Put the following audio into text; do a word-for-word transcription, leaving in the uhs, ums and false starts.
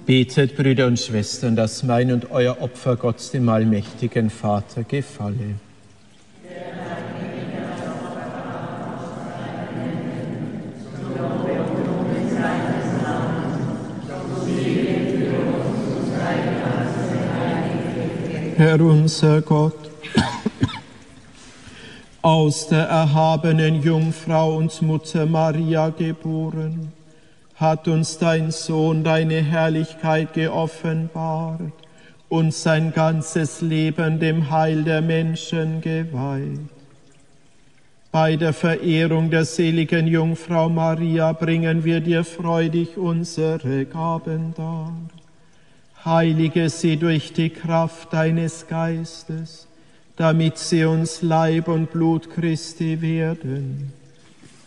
Betet, Brüder und Schwestern, dass mein und euer Opfer Gott, dem allmächtigen Vater, gefalle. Herr unser Gott, aus der erhabenen Jungfrau und Mutter Maria geboren, hat uns dein Sohn deine Herrlichkeit geoffenbart und sein ganzes Leben dem Heil der Menschen geweiht. Bei der Verehrung der seligen Jungfrau Maria bringen wir dir freudig unsere Gaben dar. Heilige sie durch die Kraft deines Geistes, damit sie uns Leib und Blut Christi werden.